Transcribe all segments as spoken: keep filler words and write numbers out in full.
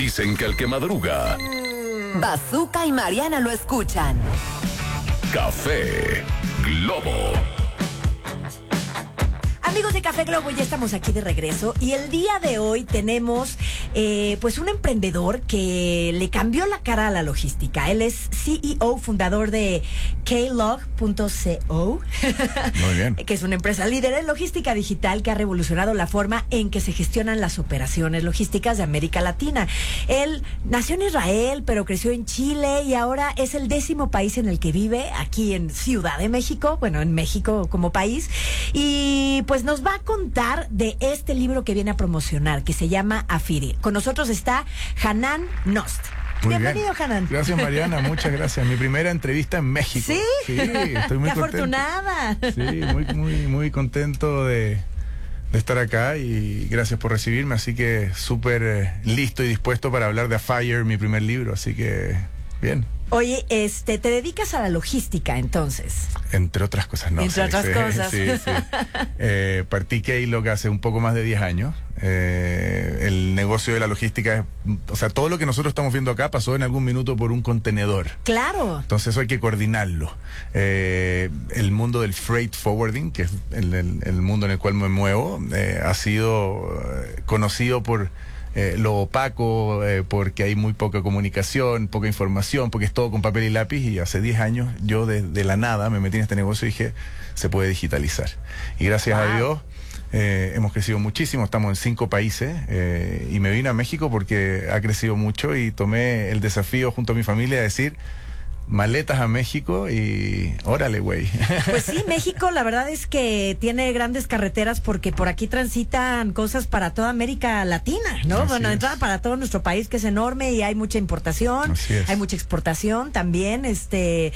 Dicen que el que madruga... Bazooka y Mariana lo escuchan. Café Globo. Amigos de Café Globo, ya estamos aquí de regreso y el día de hoy tenemos eh, pues un emprendedor que le cambió la cara a la logística. Él es C E O, fundador de Klog punto co. Muy bien. Que es una empresa líder en logística digital que ha revolucionado la forma en que se gestionan las operaciones logísticas de América Latina. Él nació en Israel, pero creció en Chile y ahora es el décimo país en el que vive, aquí en Ciudad de México, bueno, en México como país. Y pues nos va a contar de este libro que viene a promocionar, que se llama Afire. Con nosotros está Hanan Nost. Muy Bienvenido, bien. Hanan. Gracias, Mariana, muchas gracias. Mi primera entrevista en México. ¿Sí? Sí, estoy muy ¡Qué contento. afortunada! Sí, muy, muy, muy contento de, de estar acá y gracias por recibirme. Así que súper eh, listo y dispuesto para hablar de Afire, mi primer libro. Así que, bien. Oye, este, te dedicas a la logística, entonces. Entre otras cosas, no. Entre sí, otras sí, cosas. Sí, sí. Eh, partí Klog hace un poco más de diez años. Eh, el negocio de la logística, es, o sea, todo lo que nosotros estamos viendo acá pasó en algún minuto por un contenedor. Claro. Entonces eso hay que coordinarlo. Eh, el mundo del freight forwarding, que es el, el, el mundo en el cual me muevo, eh, ha sido eh, conocido por... Eh, lo opaco, eh, porque hay muy poca comunicación, poca información, porque es todo con papel y lápiz, y hace diez años yo de, de la nada me metí en este negocio y dije, se puede digitalizar. Y gracias Wow. a Dios eh, hemos crecido muchísimo, estamos en cinco países, eh, y me vine a México porque ha crecido mucho y tomé el desafío junto a mi familia de decir, maletas a México y órale, güey. Pues sí, México la verdad es que tiene grandes carreteras porque por aquí transitan cosas para toda América Latina, ¿no? Así Bueno, es. entrada para todo nuestro país, que es enorme, y hay mucha importación, Así es. hay mucha exportación también, este,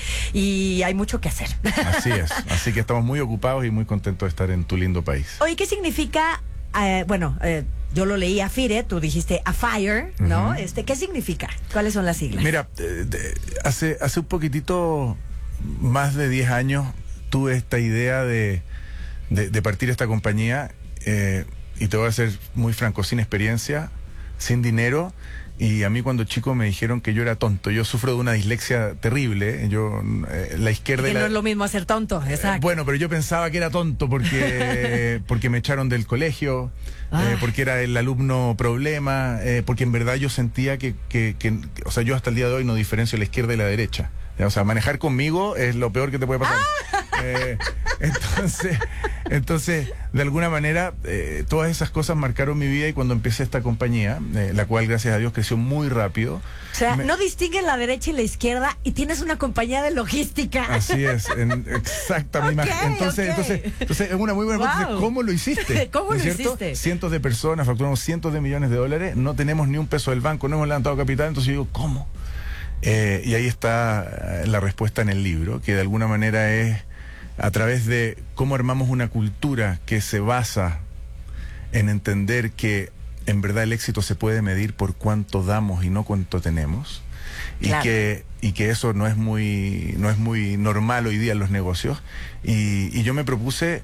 y hay mucho que hacer. Así es, así que estamos muy ocupados y muy contentos de estar en tu lindo país. Oye, ¿qué significa? Eh, bueno, eh, yo lo leí Afire, tú dijiste Afire, ¿no? Ujú. Este, ¿qué significa? ¿Cuáles son las siglas? Mira, eh, de- hace, hace un poquitito, más de diez años, tuve esta idea de, de, de partir esta compañía, eh, y te voy a ser muy franco, sin experiencia, sin dinero, y a mí cuando chico me dijeron que yo era tonto. Yo sufro de una dislexia terrible, yo, eh, la izquierda que y la... no es lo mismo hacer tonto, exacto. Eh, bueno, pero yo pensaba que era tonto porque, porque me echaron del colegio, Ah. eh, porque era el alumno problema, eh, porque en verdad yo sentía que, que, que, o sea, yo hasta el día de hoy no diferencio la izquierda y la derecha. Ya, o sea, manejar conmigo es lo peor que te puede pasar. Ah. Eh, entonces, entonces, de alguna manera, eh, todas esas cosas marcaron mi vida y cuando empecé esta compañía, eh, la cual gracias a Dios creció muy rápido. O sea, me- no distinguen la derecha y la izquierda y tienes una compañía de logística. Así es, en, exactamente. Ok, entonces, ok. entonces, entonces es una muy buena pregunta. Wow. ¿Cómo lo hiciste? ¿Cómo ¿No es lo cierto? hiciste? Cientos de personas, facturamos cientos de millones de dólares, no tenemos ni un peso del banco, no hemos levantado capital, entonces yo digo, ¿cómo? Eh, y ahí está eh, la respuesta en el libro, que de alguna manera es a través de cómo armamos una cultura que se basa en entender que en verdad el éxito se puede medir por cuánto damos y no cuánto tenemos. Y Claro. que y que eso no es muy no es muy normal hoy día en los negocios. Y, y yo me propuse,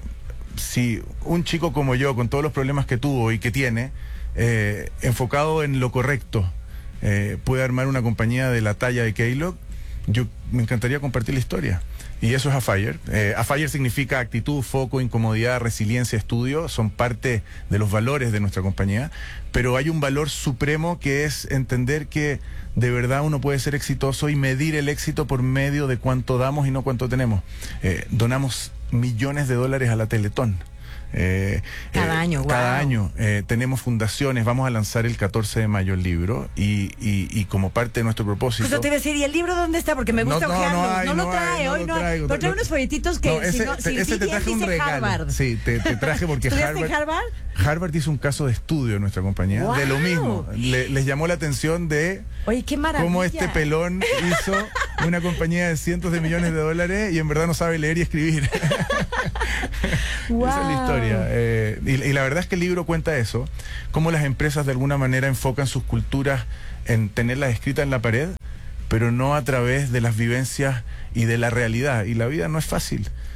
si un chico como yo, con todos los problemas que tuvo y que tiene, eh, enfocado en lo correcto, eh, puede armar una compañía de la talla de Klog, yo me encantaría compartir la historia. Y eso es Afire. Eh, Afire significa actitud, foco, incomodidad, resiliencia, estudio. Son parte de los valores de nuestra compañía. Pero hay un valor supremo que es entender que de verdad uno puede ser exitoso y medir el éxito por medio de cuánto damos y no cuánto tenemos. Eh, donamos millones de dólares a la Teletón. Eh, Cada eh, año, Cada wow. año. Eh, tenemos fundaciones, vamos a lanzar el catorce de mayo el libro y, y, y como parte de nuestro propósito... Justo te iba a decir, ¿y el libro dónde está? Porque me No, gusta no, ojearlo. no No, hay, lo no trae, hay, no hoy lo no. traigo. Pero trae No, unos folletitos que no, si ese, no, si, ese si te bien traje un dice regalo. Harvard. Sí, te, te traje porque ¿Estudiaste Harvard, en Harvard? Harvard hizo un caso de estudio en nuestra compañía Wow. de lo mismo. Le- les llamó la atención de Oye, qué maravilla. cómo este pelón hizo una compañía de cientos de millones de dólares y en verdad no sabe leer y escribir. Wow. Esa es la historia. Eh, y, y la verdad es que el libro cuenta eso, cómo las empresas de alguna manera enfocan sus culturas en tenerlas escritas en la pared, pero no a través de las vivencias y de la realidad. Y la vida no es fácil.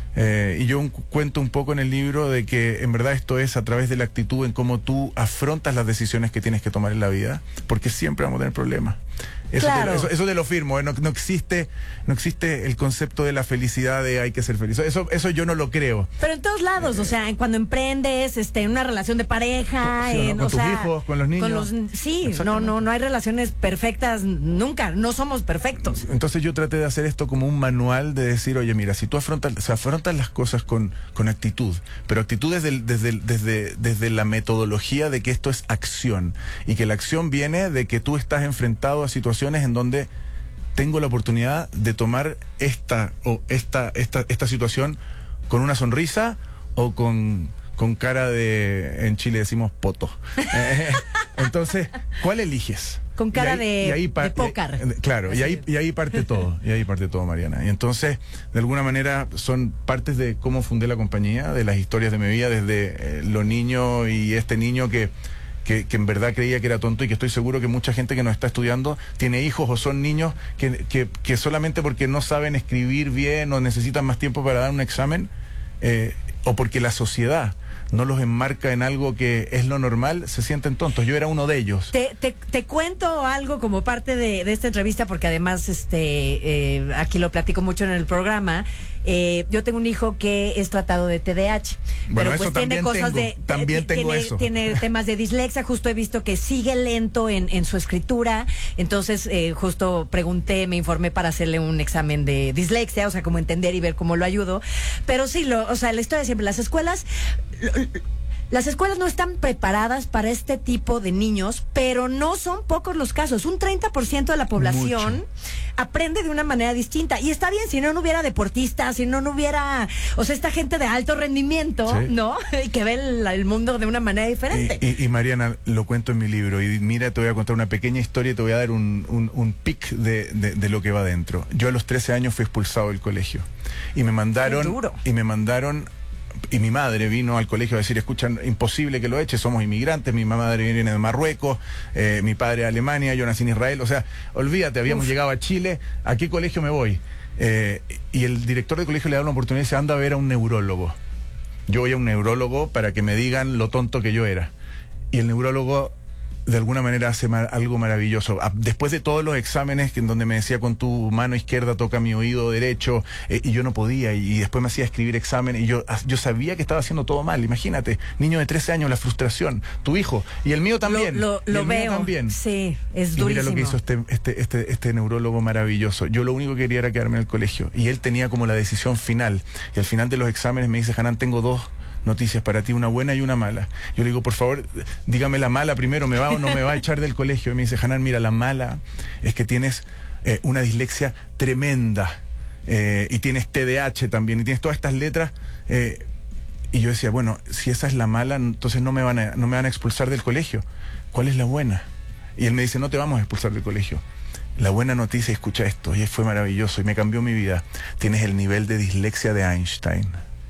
Eh, y yo un, cuento un poco en el libro de que en verdad esto es a través de la actitud en cómo tú afrontas las decisiones que tienes que tomar en la vida, porque siempre vamos a tener problemas. Eso, claro. te, eso, eso te lo firmo, ¿eh? no, no existe no existe el concepto de la felicidad de hay que ser feliz. Eso, eso yo no lo creo. Pero en todos lados, eh, o sea, cuando emprendes, este, en una relación de pareja, sí, en, con o tus sea, hijos, con los niños. Con los, sí, no, no, no hay relaciones perfectas nunca, no somos perfectos. Entonces yo traté de hacer esto como un manual de decir, oye, mira, si tú afrontas, o sea, afrontas las cosas con, con actitud, pero actitud desde, el, desde, el, desde, desde la metodología de que esto es acción, y que la acción viene de que tú estás enfrentado a situaciones en donde tengo la oportunidad de tomar esta o esta esta esta situación con una sonrisa o con con cara de, en Chile decimos poto. Eh, entonces, ¿cuál eliges? Con cara y ahí, de, y ahí de pócar. Eh, claro, y ahí, y ahí parte todo, y ahí parte todo, Mariana. Y entonces, de alguna manera, son partes de cómo fundé la compañía, de las historias de mi vida, desde eh, lo niño y este niño que Que, que en verdad creía que era tonto, y que estoy seguro que mucha gente que nos está estudiando tiene hijos o son niños que, que, que solamente porque no saben escribir bien o necesitan más tiempo para dar un examen, eh, o porque la sociedad no los enmarca en algo que es lo normal, se sienten tontos. Yo era uno de ellos. Te, te, te cuento algo como parte de, de esta entrevista, porque además este eh, aquí lo platico mucho en el programa. Eh, yo tengo un hijo que es tratado de T D A H, bueno, pero pues tiene cosas tengo, de también tengo tiene, eso. tiene temas de dislexia. Justo he visto que sigue lento en, en su escritura, entonces eh, justo pregunté, me informé para hacerle un examen de dislexia, o sea, como entender y ver cómo lo ayudo. Pero sí, lo, o sea, la historia siempre, las escuelas lo, Las escuelas no están preparadas para este tipo de niños, pero no son pocos los casos. Un treinta por ciento de la población Mucho. aprende de una manera distinta. Y está bien, si no, no hubiera deportistas, si no, no hubiera, o sea, esta gente de alto rendimiento, sí. ¿no? Y que ve el, el mundo de una manera diferente. Y, y, y Mariana, lo cuento en mi libro. Y mira, te voy a contar una pequeña historia y te voy a dar un, un, un pic de, de, de lo que va adentro. Yo a los trece años fui expulsado del colegio. Y me mandaron... Qué duro. Y me mandaron... Y mi madre vino al colegio a decir, escuchan, imposible que lo eche, somos inmigrantes, mi madre viene de Marruecos, eh, mi padre de Alemania, yo nací en Israel, o sea, olvídate, habíamos Uf. llegado a Chile, ¿a qué colegio me voy? Eh, y el director del colegio le da una oportunidad y dice, anda a ver a un neurólogo. Yo voy a un neurólogo para que me digan lo tonto que yo era. Y el neurólogo de alguna manera hace mar, algo maravilloso. Después de todos los exámenes que en donde me decía, con tu mano izquierda toca mi oído derecho, eh, y yo no podía, y, y después me hacía escribir exámenes, y yo, yo sabía que estaba haciendo todo mal. Imagínate, niño de trece años, la frustración, tu hijo, y el mío también. Lo, lo, lo veo, también. Sí, es y durísimo. mira lo que hizo este, este, este, este neurólogo maravilloso. Yo lo único que quería era quedarme en el colegio, y él tenía como la decisión final, y al final de los exámenes me dice, Hanan, tengo dos noticias para ti, una buena y una mala. Yo le digo, por favor, dígame la mala primero, ¿me va o no me va a echar del colegio? Y me dice, Hanan, mira, la mala es que tienes eh, una dislexia tremenda, eh, y tienes T D A H también, y tienes todas estas letras, eh, y yo decía, bueno, si esa es la mala, entonces no me van a, no me van a expulsar del colegio. ¿Cuál es la buena? Y él me dice, no te vamos a expulsar del colegio. La buena noticia, escucha esto, y fue maravilloso, y me cambió mi vida. Tienes el nivel de dislexia de Einstein.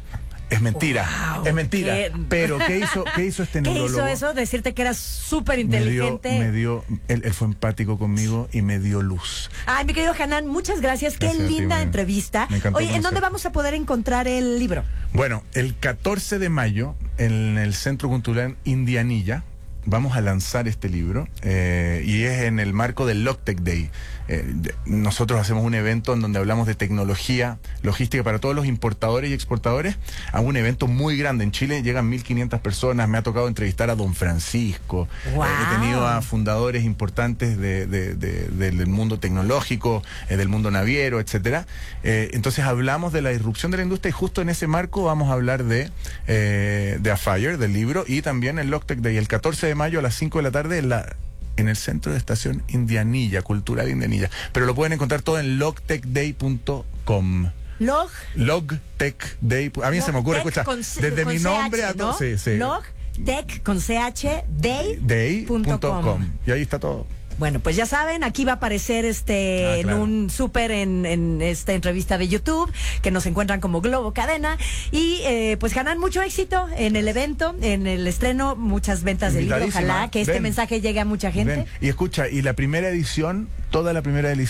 Es mentira, wow, es mentira. Qué... Pero ¿qué hizo, qué hizo este neurólogo? ¿Qué hizo eso? Decirte que eras súper inteligente. Me dio, me dio él, él fue empático conmigo y me dio luz. Ay, mi querido Hanan, muchas gracias. gracias qué linda ti, entrevista. Me encantó. Oye, conocer. ¿en dónde vamos a poder encontrar el libro? Bueno, el catorce de mayo, en el Centro Cultural Indianilla, vamos a lanzar este libro, eh, y es en el marco del LogTech Day. Eh, nosotros hacemos un evento en donde hablamos de tecnología, logística para todos los importadores y exportadores. Hago un evento muy grande. En Chile llegan mil quinientas personas. Me ha tocado entrevistar a Don Francisco. Wow. Eh, he tenido a fundadores importantes de, de, de, de, del mundo tecnológico, eh, del mundo naviero, etcétera. Eh, entonces hablamos de la disrupción de la industria, y justo en ese marco vamos a hablar de, eh, de Afire, del libro, y también el LogTech Day, el catorce de mayo a las cinco de la tarde en la en el centro de estación Indianilla, Cultural Indianilla. Pero lo pueden encontrar todo en logtech day punto com. Log LogTech Day. A mí Log se me ocurre, escucha, con, desde con mi nombre C H, a todo. ¿no? Sí, sí. LogTech con C H day punto com. Y ahí está todo. Bueno, pues ya saben, aquí va a aparecer este ah, claro. en un súper en, en esta entrevista de YouTube, que nos encuentran como Globo Cadena. Y eh, pues Hanan, mucho éxito en el evento, en el estreno, muchas ventas del libro. Ojalá que este Ven. mensaje llegue a mucha gente. Ven. Y escucha, y la primera edición, toda la primera edición